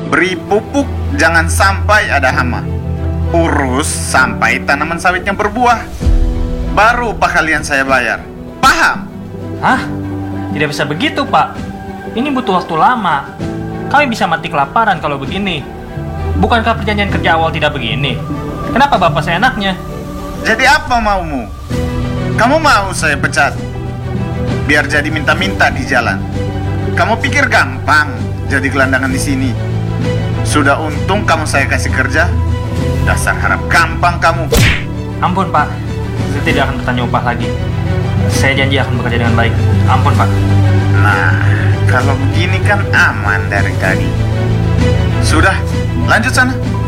Beri pupuk, jangan sampai ada hama. Urus sampai tanaman sawitnya berbuah. Baru upah kalian saya bayar. Paham? Hah? Tidak bisa begitu, Pak. Ini butuh waktu lama. Kami bisa mati kelaparan kalau begini. Bukankah perjanjian kerja awal tidak begini? Kenapa Bapak seenaknya? Jadi apa maumu? Kamu mau saya pecat? Biar jadi minta-minta di jalan. Kamu pikir gampang jadi gelandangan di sini? Sudah untung kamu saya kasih kerja. Dasar harap gampang kamu. Ampun, Pak. Saya tidak akan bertanya upah lagi. Saya janji akan bekerja dengan baik. Ampun, Pak. Nah, kalau begini kan aman dari tadi. Sudah, lanjut sana.